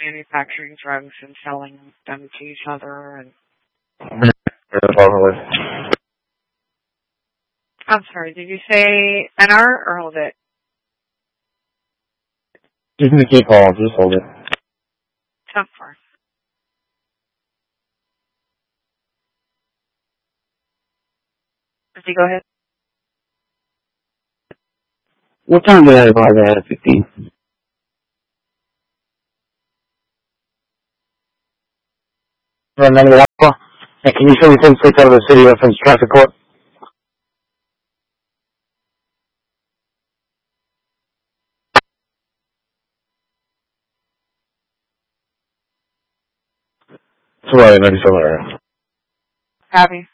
manufacturing drugs and selling them to each other. And I'm sorry, did you say NR or hold it? You can keep calling, just hold it. 10-4. Did you go ahead? What time did I arrive at 15? Run out of the Alpha. And can you show me 10 states out of the city reference traffic court? It's right, 97 area. Copy.